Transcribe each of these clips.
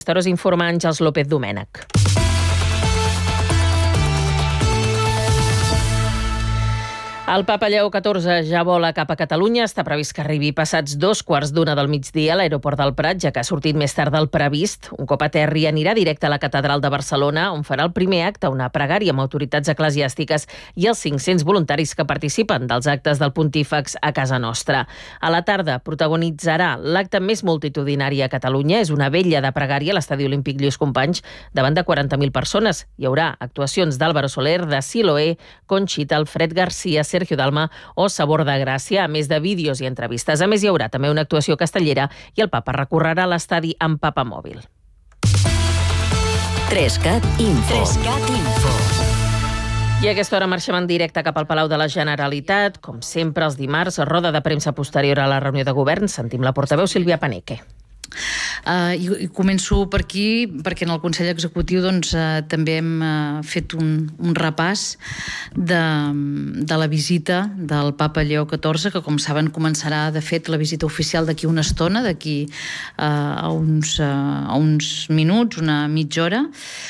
Hores informa Àngels López Domènech. El papa Lleó XIV ja vola cap a Catalunya. Està previst que arribi passats 2:15 del migdia a l'aeroport del Prat, ja que ha sortit més tard del previst. Un cop aterri anirà directe a la catedral de Barcelona, on farà el primer acte, una pregària amb autoritats eclesiàstiques i els 500 voluntaris que participen dels actes del pontífex a casa nostra. A la tarda protagonitzarà l'acte més multitudinari a Catalunya. És una vetlla de pregària a l'Estadi Olímpic Lluís Companys davant de 40.000 persones. Hi haurà actuacions d'Álvaro Soler, de Siloé, Conxita, Alfred Garcia, Sergio Dalma o Sabor de Gràcia, a més de vídeos i entrevistes. A més, hi haurà també una actuació castellera i el papa recorrerà l'estadi amb papamòbil. 3cat Info. I a aquesta hora marxem en directe cap al Palau de la Generalitat. Com sempre, els dimarts, roda de premsa posterior a la reunió de govern. Sentim la portaveu Sílvia Paneque. I començo per aquí perquè en el Consell Executiu també hem fet un repàs de la visita del papa Lleó XIV, que com saben començarà de fet la visita oficial d'aquí una estona, d'aquí a uns minuts, una mitja hora.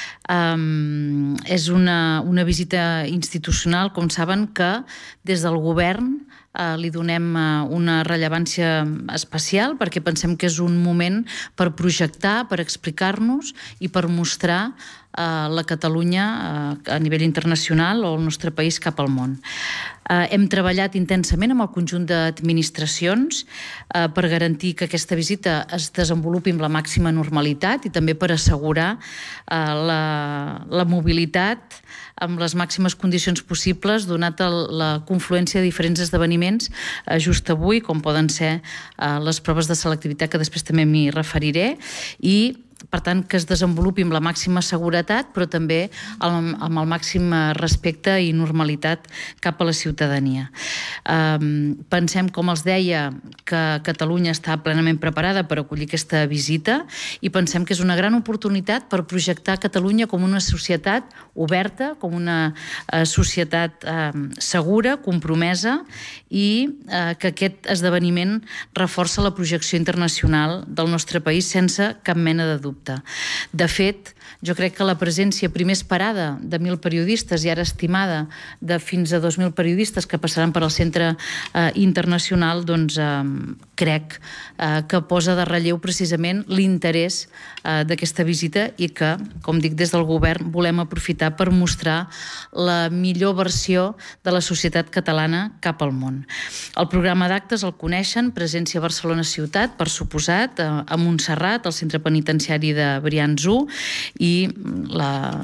És una visita institucional, com saben, que des del govern li donem una rellevància especial perquè pensem que és un moment per projectar, per explicar-nos i per mostrar la Catalunya a nivell internacional o el nostre país cap al món. Hem treballat intensament amb el conjunt d'administracions per garantir que aquesta visita es desenvolupi amb la màxima normalitat i també per assegurar la mobilitat amb les màximes condicions possibles, donat la confluència de diferents esdeveniments just avui, com poden ser les proves de selectivitat, que després també m'hi referiré, i per tant, que es desenvolupi amb la màxima seguretat, però també amb el màxim respecte i normalitat cap a la ciutadania. Pensem, com els deia, que Catalunya està plenament preparada per acollir aquesta visita i pensem que és una gran oportunitat per projectar Catalunya com una societat oberta, com una societat segura, compromesa, i que aquest esdeveniment reforça la projecció internacional del nostre país sense cap mena de dubte. De fet, jo crec que la presència primer esperada de 1.000 periodistes i ara estimada de fins a 2.000 periodistes que passaran per al centre internacional, doncs crec que posa de relleu precisament l'interès d'aquesta visita i que, com dic, des del govern volem aprofitar per mostrar la millor versió de la societat catalana cap al món. El programa d'actes el coneixen, presència a Barcelona ciutat, per suposat, a Montserrat, al centre penitenciari de Brians 1, i la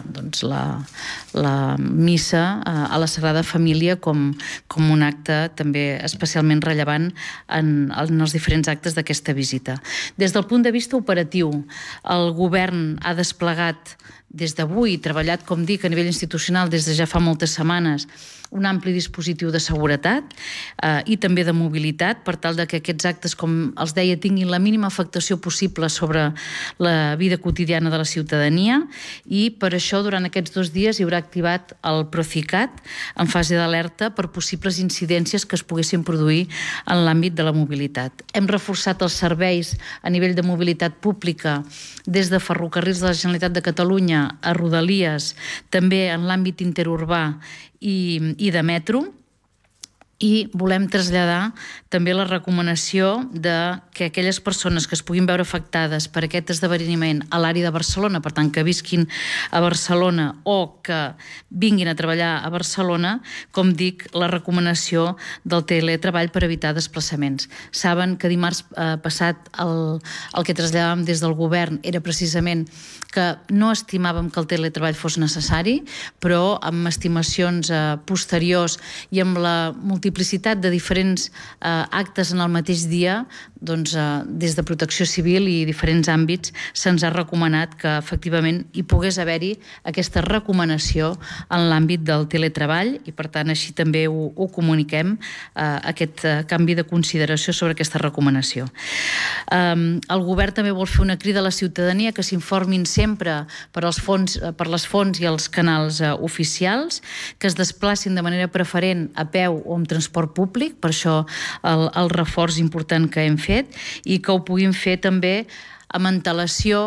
missa a la Sagrada Família com un acte també especialment rellevant en els diferents actes d'aquesta visita. Des del punt de vista operatiu, el govern ha desplegat des d'avui, treballat, com dic, a nivell institucional des de ja fa moltes setmanes, un ampli dispositiu de seguretat i també de mobilitat per tal que aquests actes, com els deia, tinguin la mínima afectació possible sobre la vida quotidiana de la ciutadania, i per això durant aquests 2 dies hi haurà activat el Procicat en fase d'alerta per possibles incidències que es poguessin produir en l'àmbit de la mobilitat. Hem reforçat els serveis a nivell de mobilitat pública des de Ferrocarrils de la Generalitat de Catalunya a Rodalies, també en l'àmbit interurbà i de metro, i volem traslladar també la recomanació de que aquelles persones que es puguin veure afectades per aquest esdeveniment a l'àrea de Barcelona, per tant que visquin a Barcelona o que vinguin a treballar a Barcelona, com dic, la recomanació del teletreball per evitar desplaçaments. Saben que dimarts passat el que traslladàvem des del govern era precisament que no estimàvem que el teletreball fos necessari, però amb estimacions posteriors i amb la multiplicitat de diferents actes en el mateix dia, doncs des de Protecció Civil i diferents àmbits se'ns ha recomanat que efectivament hi pogués haver-hi aquesta recomanació en l'àmbit del teletreball i per tant així també ho comuniquem, aquest canvi de consideració sobre aquesta recomanació. El govern també vol fer una crida a la ciutadania que s'informin sempre per les fonts i els canals oficials, que es desplacin de manera preferent a peu o amb transport públic, per això el reforç important que hem fet, i que ho puguin fer també amb antelació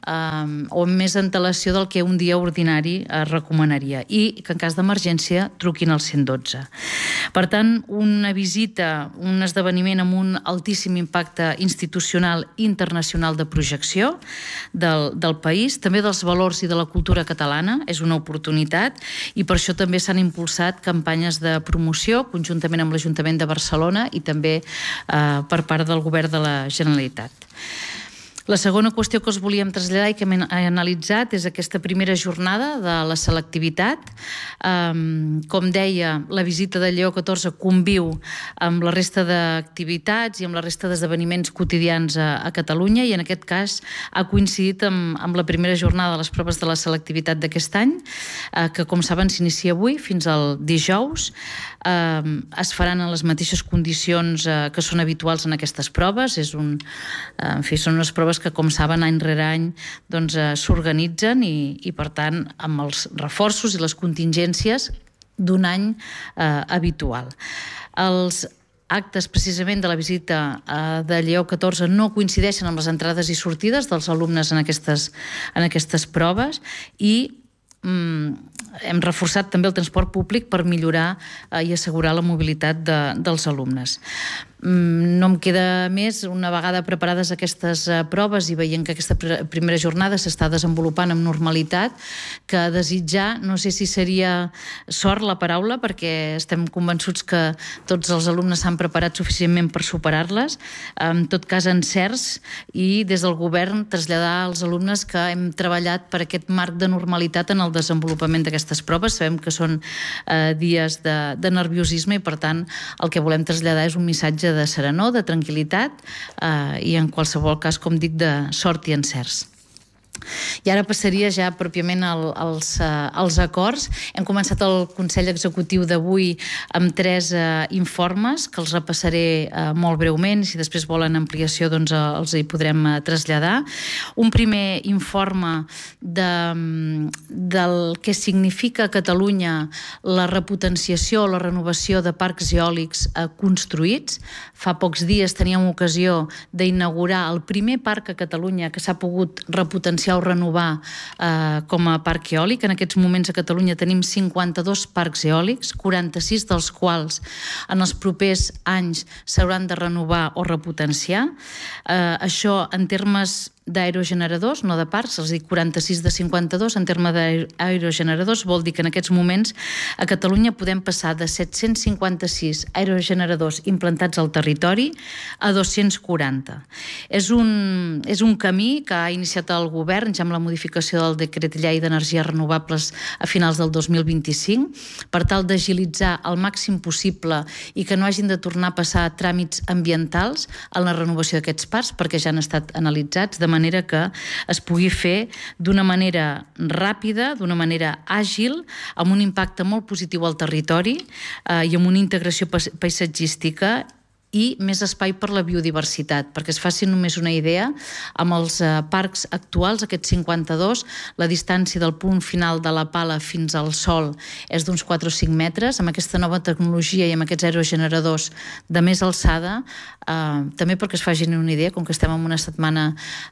o amb més antelació del que un dia ordinari es recomanaria, i que en cas d'emergència truquin al 112. Per tant, una visita, un esdeveniment amb un altíssim impacte institucional i internacional de projecció del país, també dels valors i de la cultura catalana, és una oportunitat, i per això també s'han impulsat campanyes de promoció conjuntament amb l'Ajuntament de Barcelona i també per part del Govern de la Generalitat. La segona qüestió que us volíem traslladar i que hem analitzat és aquesta primera jornada de la selectivitat. Com deia, la visita de Lleó XIV conviu amb la resta d'activitats i amb la resta d'esdeveniments quotidians a Catalunya, i en aquest cas ha coincidit amb la primera jornada de les proves de la selectivitat d'aquest any, que com saben s'inicia avui fins al dijous. Es faran en les mateixes condicions que són habituals en aquestes proves. Són unes proves que, com saben, any rere any s'organitzen i, per tant, amb els reforços i les contingències d'un any habitual. Els actes precisament de la visita de Lleó XIV no coincideixen amb les entrades i sortides dels alumnes en aquestes proves, i hem reforçat també el transport públic per millorar i assegurar la mobilitat dels alumnes. No em queda més, una vegada preparades aquestes proves i veient que aquesta primera jornada s'està desenvolupant amb normalitat, que desitjar, no sé si seria sort la paraula, perquè estem convençuts que tots els alumnes s'han preparat suficientment per superar-les, en tot cas encerts, i des del govern traslladar als alumnes que hem treballat per aquest marc de normalitat en el desenvolupament d'aquestes proves. Sabem que són dies de nerviosisme i, per tant, el que volem traslladar és un missatge de serenor, de tranquil·litat i, en qualsevol cas, com dic, de sort i encerts. I ara passaria ja pròpiament als acords. Hem començat el Consell Executiu d'avui amb 3 informes que els repassaré molt breument, i si després volen ampliació els hi podrem traslladar. Un primer informe del que significa a Catalunya la repotenciació o la renovació de parcs eòlics construïts. Fa pocs dies teníem ocasió d'inaugurar el primer parc a Catalunya que s'ha pogut repotenciar o renovar com a parc eòlic. En aquests moments a Catalunya tenim 52 parcs eòlics, 46 dels quals en els propers anys s'hauran de renovar o repotenciar. Això en termes d'aerogeneradors, no de parcs, els dic 46 de 52, en termes d'aerogeneradors vol dir que en aquests moments a Catalunya podem passar de 756 aerogeneradors implantats al territori a 240. És un camí que ha iniciat el govern ja amb la modificació del decret llei d'energies renovables a finals del 2025 per tal d'agilitzar al màxim possible i que no hagin de tornar a passar tràmits ambientals en la renovació d'aquests parcs, perquè ja han estat analitzats, de manera que es pugui fer d'una manera ràpida, d'una manera àgil, amb un impacte molt positiu al territori i amb una integració paisatgística i més espai per la biodiversitat. Perquè es facin només una idea, amb els parcs actuals, aquests 52, la distància del punt final de la pala fins al sol és d'uns 4 o 5 metres. Amb aquesta nova tecnologia i amb aquests aerogeneradors de més alçada, també perquè es facin una idea, com que estem en una setmana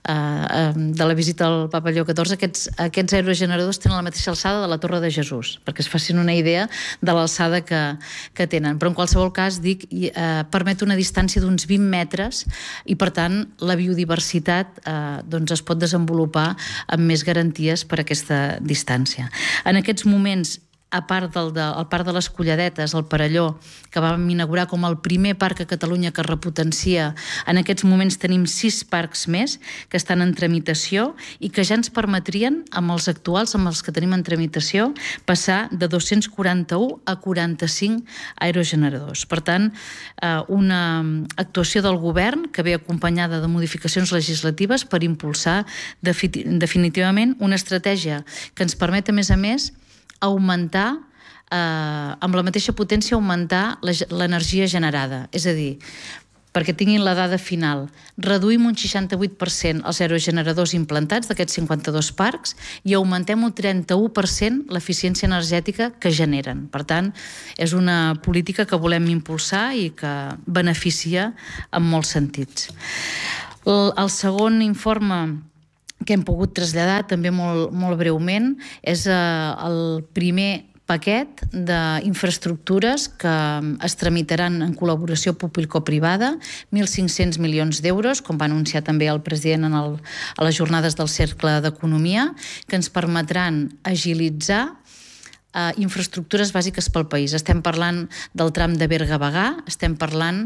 de la visita al Papa Lleó XIV, aquests aerogeneradors tenen la mateixa alçada de la Torre de Jesús, perquè es facin una idea de l'alçada que tenen. Però en qualsevol cas, dic, permet una distància d'uns 20 metres i, per tant, la biodiversitat es pot desenvolupar amb més garanties per aquesta distància. En aquests moments, a part del Parc de les Colladetes, el Perelló, que vam inaugurar com el primer parc a Catalunya que es repotencia, en aquests moments tenim 6 parcs més que estan en tramitació i que ja ens permetrien, amb els actuals, amb els que tenim en tramitació, passar de 241 a 45 aerogeneradors. Per tant, una actuació del govern que ve acompanyada de modificacions legislatives per impulsar definitivament una estratègia que ens permet, a més, augmentar, amb la mateixa potència, augmentar l'energia generada. És a dir, perquè tinguin la dada final, reduïm un 68% els aerogeneradors implantats d'aquests 52 parcs i augmentem un 31% l'eficiència energètica que generen. Per tant, és una política que volem impulsar i que beneficia en molts sentits. El segon informe que hem pogut traslladar també molt breument és el primer paquet d'infraestructures que es tramitaran en col·laboració público-privada, 1.500 milions d'euros, com va anunciar també el president a les jornades del Cercle d'Economia, que ens permetran agilitzar infraestructures bàsiques pel país. Estem parlant del tram de Berga-Bagà, estem parlant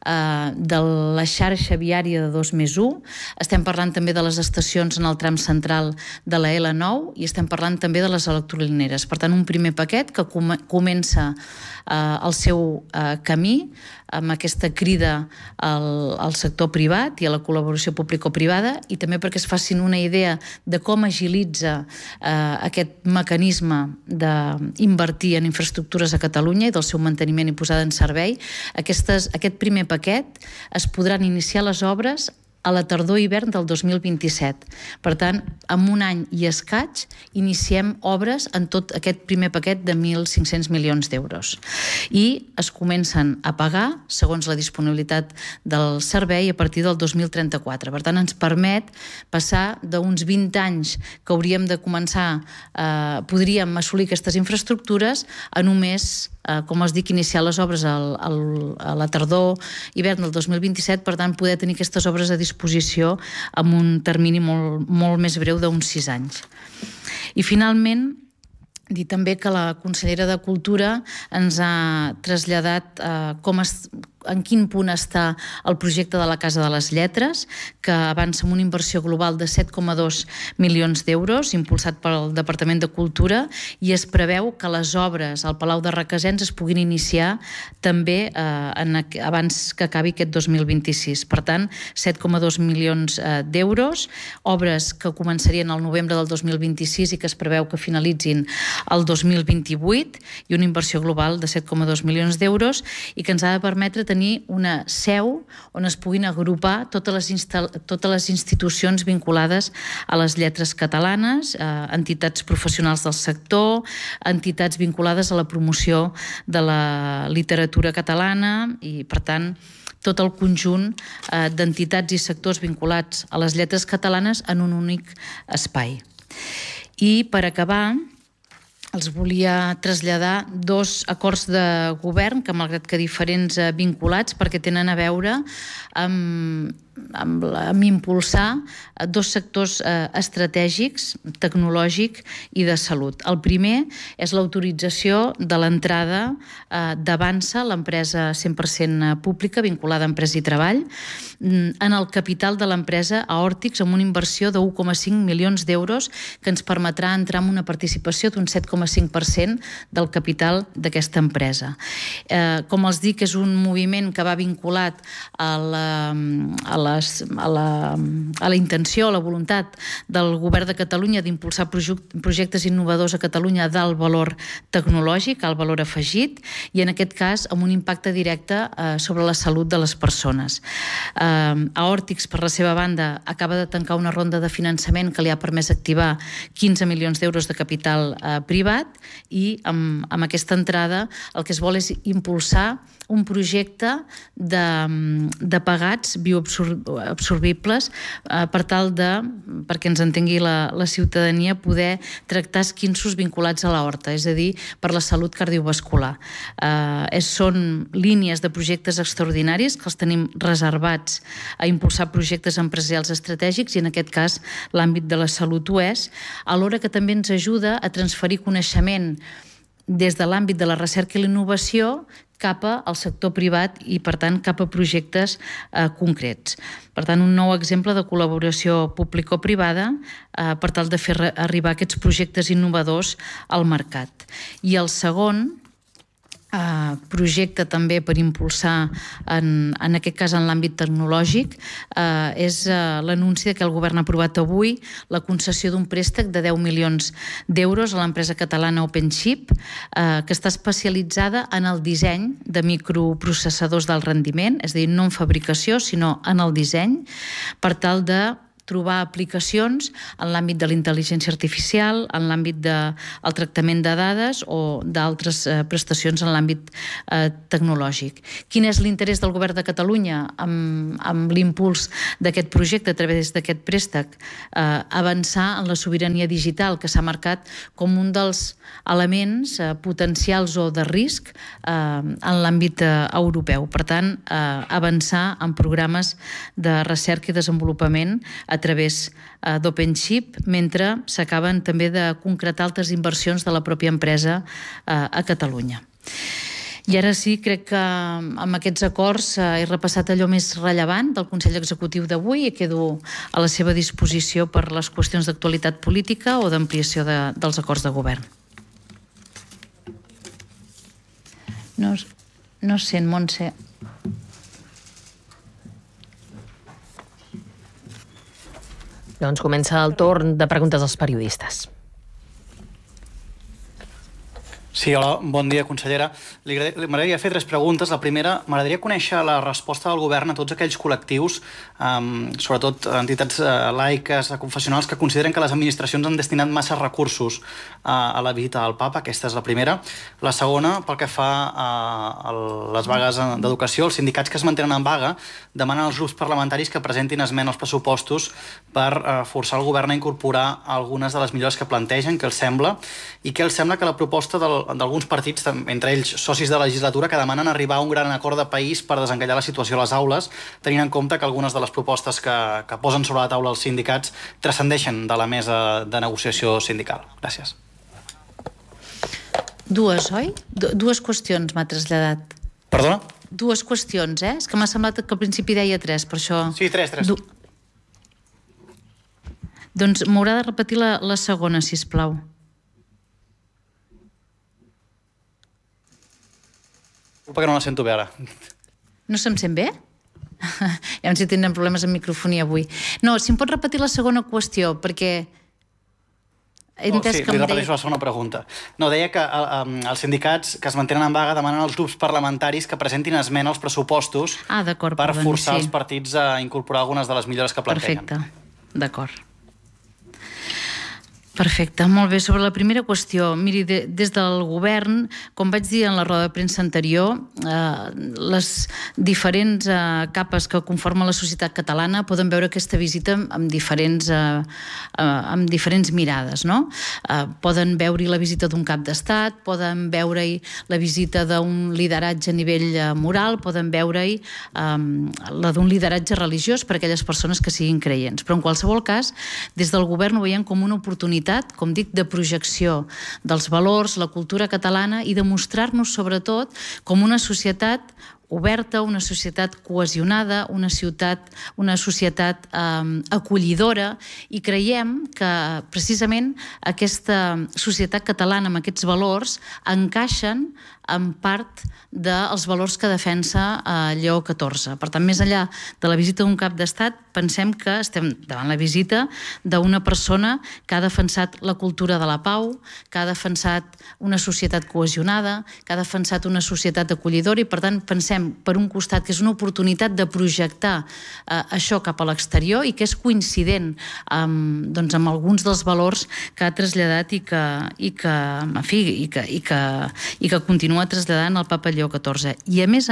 de la xarxa viària de 2+1, estem parlant també de les estacions en el tram central de la L9 i estem parlant també de les electrolineres. Per tant, un primer paquet que comença el seu camí amb aquesta crida al sector privat i a la col·laboració público-privada, i també perquè es facin una idea de com agilitza aquest mecanisme d'invertir en infraestructures a Catalunya i del seu manteniment i posada en servei. Aquest primer paquet es podran iniciar les obres a la tardor-hivern del 2027. Per tant, en un any i escaig iniciem obres en tot aquest primer paquet de 1.500 milions d'euros. I es comencen a pagar segons la disponibilitat del servei a partir del 2034. Per tant, ens permet passar d'uns 20 anys que hauríem de començar, podríem assolir aquestes infraestructures a només, com us dic, iniciar les obres a la tardor-hivern del 2027, per tant, poder tenir aquestes obres a disposició amb un termini molt més breu d'uns 6 anys. I finalment, dir també que la consellera de Cultura ens ha traslladat en quin punt està el projecte de la Casa de les Lletres, que avança amb una inversió global de 7,2 milions d'euros, impulsat pel Departament de Cultura, i es preveu que les obres al Palau de Requesens es puguin iniciar també abans que acabi aquest 2026. Per tant, 7,2 milions d'euros, obres que començarien al novembre del 2026 i que es preveu que finalitzin el 2028, i una inversió global de 7,2 milions d'euros, i que ens ha de permetre tenir una seu on es puguin agrupar totes les institucions vinculades a les lletres catalanes, entitats professionals del sector, entitats vinculades a la promoció de la literatura catalana i, per tant, tot el conjunt d'entitats i sectors vinculats a les lletres catalanes en un únic espai. I, per acabar, els volia traslladar 2 acords de govern que, malgrat que diferents vinculats, perquè tenen a veure amb impulsar 2 sectors estratègics, tecnològic i de salut. El primer és l'autorització de l'entrada d'Avança, l'empresa 100% pública vinculada a Empresa i Treball, en el capital de l'empresa Aortix, amb una inversió de 1,5 milions d'euros que ens permetrà entrar en una participació d'un 7,5% del capital d'aquesta empresa. Com els dic, és un moviment que va vinculat a la intenció, a la voluntat del Govern de Catalunya d'impulsar projectes innovadors a Catalunya d'alt valor tecnològic, alt valor afegit, i en aquest cas amb un impacte directe sobre la salut de les persones. Aortix, per la seva banda, acaba de tancar una ronda de finançament que li ha permès activar 15 milions d'euros de capital privat, i amb aquesta entrada el que es vol és impulsar un projecte de pagats bioabsorbibles per tal de, perquè ens entengui la ciutadania, poder tractar esquinços vinculats a l'aorta, és a dir, per la salut cardiovascular. Són línies de projectes extraordinaris que els tenim reservats a impulsar projectes empresarials estratègics, i en aquest cas l'àmbit de la salut ho és, alhora que també ens ajuda a transferir coneixement des de l'àmbit de la recerca i l'innovació cap al sector privat i, per tant, cap a projectes concrets. Per tant, un nou exemple de col·laboració público-privada per tal de fer arribar aquests projectes innovadors al mercat. I el segon projecte també per impulsar, en aquest cas en l'àmbit tecnològic, és l'anunci que el govern ha aprovat avui la concessió d'un préstec de 10 milions d'euros a l'empresa catalana OpenChip, que està especialitzada en el disseny de microprocessadors d'alt rendiment, és a dir, no en fabricació, sinó en el disseny, per tal de trobar aplicacions en l'àmbit de la intel·ligència artificial, en l'àmbit del tractament de dades o d'altres prestacions en l'àmbit tecnològic. Quin és l'interès del Govern de Catalunya amb l'impuls d'aquest projecte a través d'aquest préstec? Avançar en la sobirania digital, que s'ha marcat com un dels elements potencials o de risc en l'àmbit europeu. Per tant, avançar en programes de recerca i desenvolupament a través d'OpenShip, mentre s'acaben també de concretar altres inversions de la pròpia empresa a Catalunya. I ara sí, crec que amb aquests acords he repassat allò més rellevant del Consell Executiu d'avui i quedo a la seva disposició per les qüestions d'actualitat política o d'ampliació dels acords de govern. No sent, Montse. Doncs comença el torn de preguntes als periodistes. Sí, hola, bon dia, consellera. M'agradaria fer 3 preguntes. La primera, m'agradaria conèixer la resposta del govern a tots aquells col·lectius, sobretot entitats laiques, confessionals, que consideren que les administracions han destinat massa recursos a la visita del papa. Aquesta és la primera. La segona, pel que fa a les vagues d'educació, els sindicats que es mantenen en vaga demanen als grups parlamentaris que presentin esmena als pressupostos per forçar el govern a incorporar algunes de les millores que plantegen, què els sembla, i què els sembla que la proposta d'alguns partits, entre ells socis de legislatura, que demanen arribar a un gran acord de país per desencallar la situació a les aules, tenint en compte que algunes de les propostes que posen sobre la taula els sindicats transcendeixen de la mesa de negociació sindical. Gràcies. Dues, oi? Dues qüestions m'ha traslladat. Perdona? Dues qüestions, És que m'ha semblat que al principi deia 3, per això... Sí, 3. Doncs m'haurà de repetir la segona, sisplau. Perquè no la sento bé ara. No se'm sent bé? Ja si tindrem problemes amb microfonia avui. No, si em pot repetir la segona qüestió, perquè... Sí, li repeteixo la segona pregunta. No, deia que els sindicats que es mantenen en vaga demanen als grups parlamentaris que presentin esmena als pressupostos per forçar els partits a incorporar algunes de les millores que plantegen. Perfecte, d'acord. Perfecte, molt bé. Sobre la primera qüestió, miri, des del govern, com vaig dir en la roda de premsa anterior, les diferents capes que conformen la societat catalana poden veure aquesta visita amb diferents mirades, no? Poden veure-hi la visita d'un cap d'estat, poden veure-hi la visita d'un lideratge a nivell moral, poden veure-hi la d'un lideratge religiós per a aquelles persones que siguin creients. Però en qualsevol cas, des del govern ho veiem com una oportunitat, com dic, de projecció dels valors, la cultura catalana i de mostrar-nos sobretot com una societat oberta, una societat cohesionada, una societat acollidora, i creiem que precisament aquesta societat catalana amb aquests valors encaixen en part dels valors que defensa Lleó XIV. Per tant, més enllà de la visita d'un cap d'estat, pensem que estem davant la visita d'una persona que ha defensat la cultura de la pau, que ha defensat una societat cohesionada, que ha defensat una societat acollidora, i per tant pensem, per un costat, que és una oportunitat de projectar això cap a l'exterior i que és coincident amb alguns dels valors que ha traslladat i que continua traslladant el papa Lleó XIV. I a més,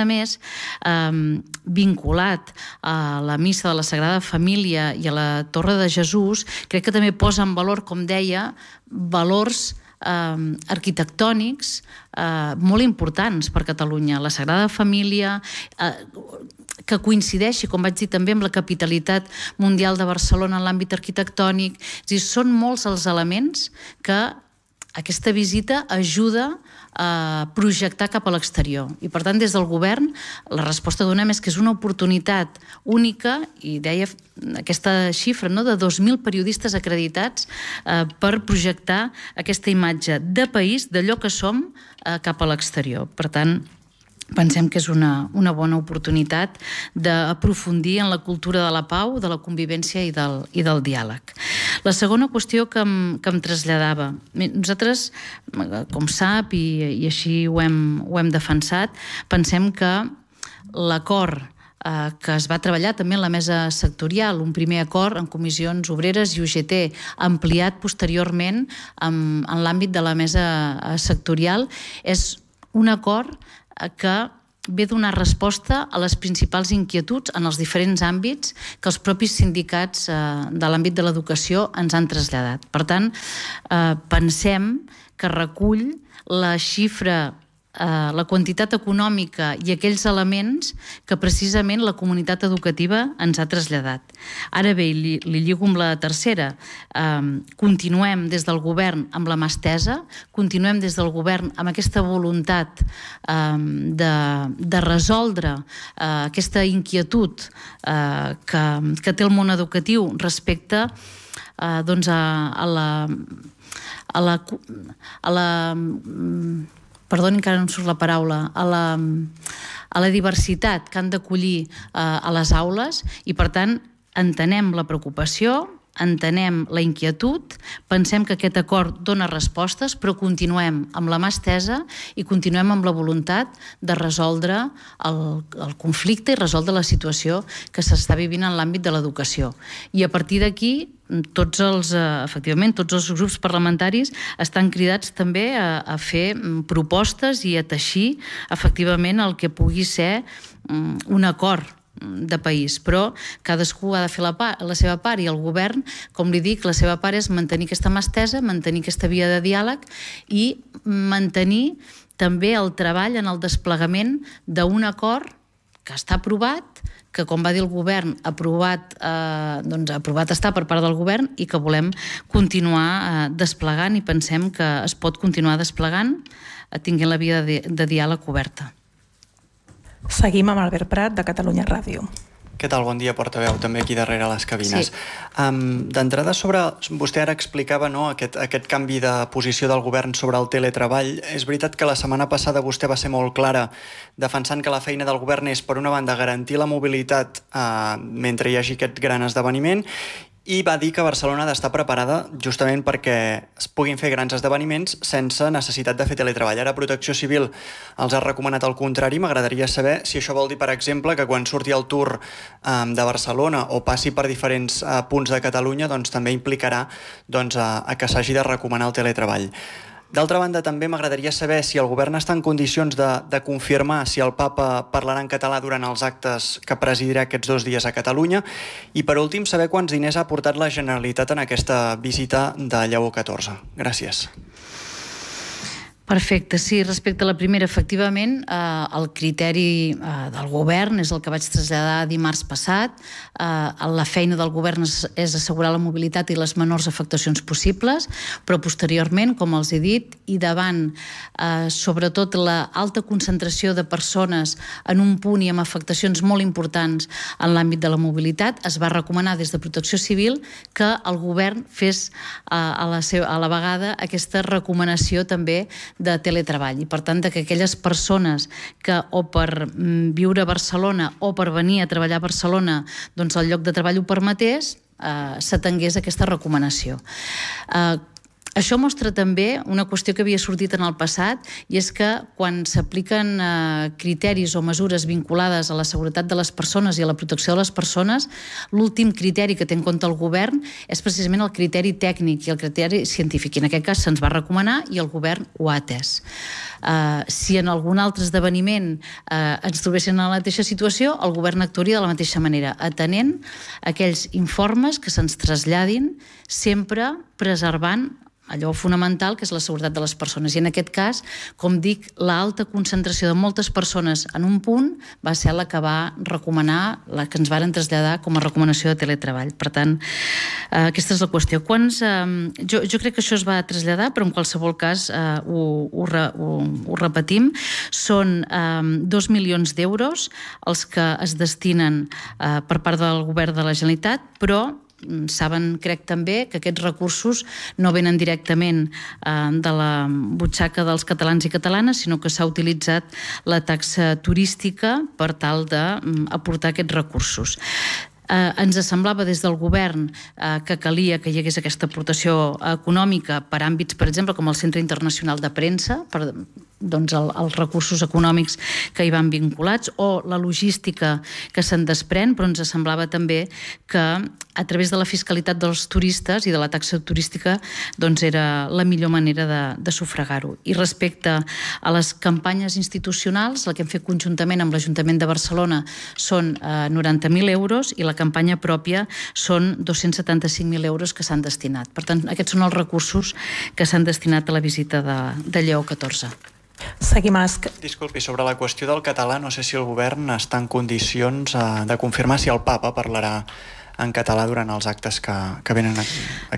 vinculat a la missa de la Sagrada Família i a la Torre de Jesús, crec que també posa en valor, com deia, valors arquitectònics molt importants per Catalunya. La Sagrada Família, que coincideixi, com vaig dir també, amb la capitalitat mundial de Barcelona en l'àmbit arquitectònic. És a dir, són molts els elements que aquesta visita ajuda a projectar cap a l'exterior. I, per tant, des del govern, la resposta que donem és que és una oportunitat única, i deia aquesta xifra, de 2.000 periodistes acreditats per projectar aquesta imatge de país, d'allò que som, cap a l'exterior. Per tant, pensem que és una bona oportunitat d'aprofundir en la cultura de la pau, de la convivència i del diàleg. La segona qüestió que em traslladava. Nosaltres, com sap, i així ho hem defensat, pensem que l'acord que es va treballar també en la mesa sectorial, un primer acord en comissions obreres i UGT, ampliat posteriorment en l'àmbit de la mesa sectorial. És un acord que ve donar resposta a les principals inquietuds en els diferents àmbits que els propis sindicats de l'àmbit de l'educació ens han traslladat. Per tant, pensem que recull la xifra, la quantitat econòmica i aquells elements que precisament la comunitat educativa ens ha traslladat. Ara bé, li lligo amb la tercera. Continuem des del govern amb la mà estesa, continuem des del govern amb aquesta voluntat de resoldre aquesta inquietud que té el món educatiu respecte a la perdoni, encara no em surt la paraula, a la diversitat que han d'acollir a les aules i, per tant, entenem la preocupació, entenem la inquietud, pensem que aquest acord dona respostes, però continuem amb la mà estesa i continuem amb la voluntat de resoldre el conflicte i resoldre la situació que s'està vivint en l'àmbit de l'educació. I a partir d'aquí, efectivament, tots els grups parlamentaris estan cridats també a fer propostes i a teixir efectivament el que pugui ser un acord de país, però cadascú ha de fer la seva part i el govern, com li dic, la seva part és mantenir aquesta mà estesa, mantenir aquesta via de diàleg i mantenir també el treball en el desplegament d'un acord que està aprovat, que, com va dir el govern, aprovat està per part del govern i que volem continuar desplegant i pensem que es pot continuar desplegant tinguent la via de diàleg oberta. Seguim amb Albert Prat, de Catalunya Ràdio. Què tal? Bon dia, portaveu, també aquí darrere les cabines. Sí. D'entrada, vostè ara explicava aquest canvi de posició del govern sobre el teletreball. És veritat que la setmana passada vostè va ser molt clara defensant que la feina del govern és, per una banda, garantir la mobilitat mentre hi hagi aquest gran esdeveniment, i va dir que Barcelona ha d'estar preparada justament perquè es puguin fer grans esdeveniments sense necessitat de fer teletreball. Ara Protecció Civil els ha recomanat el contrari. M'agradaria saber si això vol dir, per exemple, que quan surti el Tour de Barcelona o passi per diferents punts de Catalunya, doncs també implicarà que s'hagi de recomanar el teletreball. D'altra banda, també m'agradaria saber si el govern està en condicions de confirmar si el papa parlarà en català durant els actes que presidirà aquests 2 dies a Catalunya i, per últim, saber quants diners ha aportat la Generalitat en aquesta visita de Lleó XIV. Gràcies. Perfecte, sí, respecte a la primera, efectivament, el criteri del govern és el que vaig traslladar dimarts passat. La feina del govern és assegurar la mobilitat i les menors afectacions possibles, però posteriorment, com els he dit, i davant sobretot l'alta concentració de persones en un punt i amb afectacions molt importants en l'àmbit de la mobilitat, es va recomanar des de Protecció Civil que el govern fes a la vegada aquesta recomanació també de teletreball i, per tant, que aquelles persones que o per viure a Barcelona o per venir a treballar a Barcelona doncs el lloc de treball ho permetés, s'atengués a aquesta recomanació. Això mostra també una qüestió que havia sortit en el passat i és que quan s'apliquen criteris o mesures vinculades a la seguretat de les persones i a la protecció de les persones, l'últim criteri que té en compte el govern és precisament el criteri tècnic i el criteri científic. I en aquest cas se'ns va recomanar i el govern ho ha atès. Si en algun altre esdeveniment ens trobessin en la mateixa situació, el govern actuaria de la mateixa manera, atenent aquells informes que se'ns traslladin, sempre preservant allò fonamental que és la seguretat de les persones. I en aquest cas, com dic, l'alta concentració de moltes persones en un punt va ser la que va recomanar, la que ens varen traslladar com a recomanació de teletreball. Per tant, aquesta és la qüestió. Jo crec que això es va traslladar, però en qualsevol cas ho repetim. Són 2 milions d'euros els que es destinen per part del govern de la Generalitat, però saben, crec també, que aquests recursos no venen directament de la butxaca dels catalans i catalanes, sinó que s'ha utilitzat la taxa turística per tal d'aportar aquests recursos. Ens semblava des del govern que calia que hi hagués aquesta aportació econòmica per àmbits, per exemple, com el Centre Internacional de Premsa, per els recursos econòmics que hi van vinculats, o la logística que se'n desprèn, però ens semblava també que a través de la fiscalitat dels turistes i de la taxa turística era la millor manera de sufragar-ho. I respecte a les campanyes institucionals, el que hem fet conjuntament amb l'Ajuntament de Barcelona són 90.000 euros i la campanya pròpia són 275.000 euros que s'han destinat. Per tant, aquests són els recursos que s'han destinat a la visita de Lleó XIV. Seguim a Disculpi, sobre la qüestió del català, no sé si el govern està en condicions de confirmar si el papa parlarà en català durant els actes que venen aquest